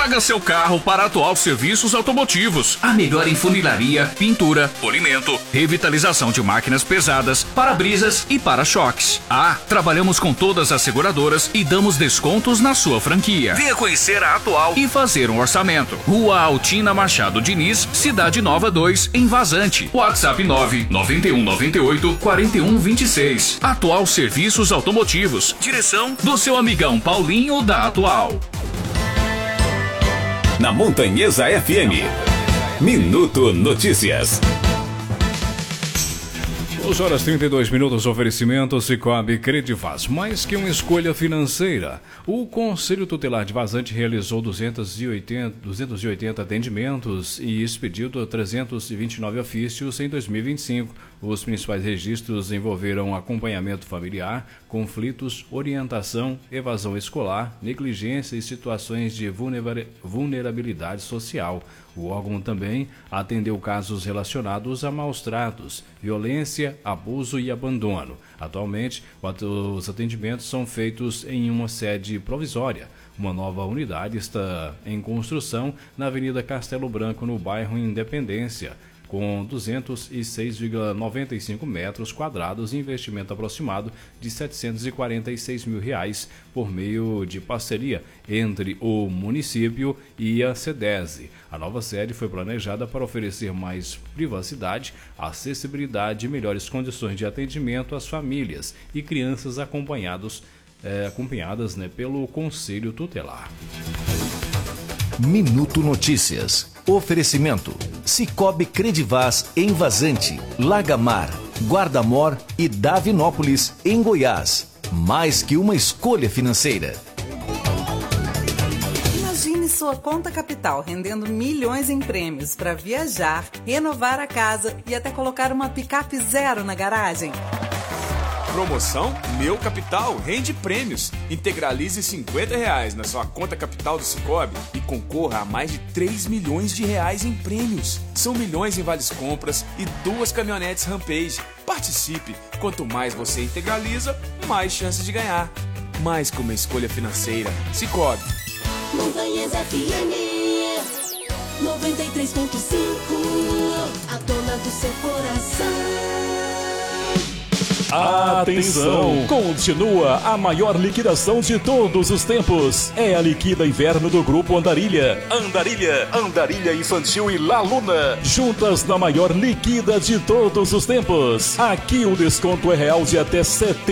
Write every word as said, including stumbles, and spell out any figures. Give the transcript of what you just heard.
Traga seu carro para a Atual Serviços Automotivos. A melhor em funilaria, pintura, polimento, revitalização de máquinas pesadas, para-brisas e para-choques. Ah, trabalhamos com todas as seguradoras e damos descontos na sua franquia. Venha conhecer a Atual e fazer um orçamento. Rua Altina Machado Diniz, Cidade Nova dois, em Vazante. WhatsApp nove nove um nove oito quatro um dois seis. Atual Serviços Automotivos. Direção do seu amigão Paulinho da Atual. Na Montanhesa F M. Minuto Notícias. duas horas e trinta e dois minutos, oferecimento Sicoob Credifaz, mais que uma escolha financeira. O Conselho Tutelar de Vazante realizou duzentos e oitenta, duzentos e oitenta atendimentos e expediu trezentos e vinte e nove ofícios em dois mil e vinte e cinco. Os principais registros envolveram acompanhamento familiar, conflitos, orientação, evasão escolar, negligência e situações de vulnerabilidade social. O órgão também atendeu casos relacionados a maus-tratos, violência, abuso e abandono. Atualmente, os atendimentos são feitos em uma sede provisória. Uma nova unidade está em construção na Avenida Castelo Branco, no bairro Independência, com duzentos e seis vírgula noventa e cinco metros quadrados e investimento aproximado de setecentos e quarenta e seis mil reais por meio de parceria entre o município e a SEDESE. A nova sede foi planejada para oferecer mais privacidade, acessibilidade e melhores condições de atendimento às famílias e crianças acompanhados, é, acompanhadas né, pelo Conselho Tutelar. Minuto Notícias. Oferecimento Sicoob Credivaz em Vazante, Lagamar, Guarda-Mor e Davinópolis, em Goiás. Mais que uma escolha financeira. Imagine sua conta capital rendendo milhões em prêmios para viajar, renovar a casa e até colocar uma picape zero na garagem. Promoção Meu Capital rende prêmios. Integralize cinquenta reais na sua conta capital do Sicoob e concorra a mais de três milhões de reais em prêmios. São milhões em vales compras e duas caminhonetes Rampage. Participe! Quanto mais você integraliza, mais chances de ganhar. Mais que uma escolha financeira. Sicoob. Montanhesa F M noventa e três ponto cinco, a dona do seu coração. Atenção! Continua a maior liquidação de todos os tempos. É a Liquida Inverno do Grupo Andarilha. Andarilha, Andarilha Infantil e La Luna. Juntas na maior liquida de todos os tempos. Aqui o desconto é real de até setenta